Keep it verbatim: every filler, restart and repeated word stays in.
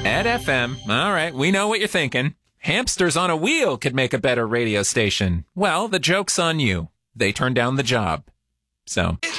Ed F M. All right, we know what you're thinking. Hamsters on a wheel could make a better radio station. Well, the joke's on you. They turned down the job. So...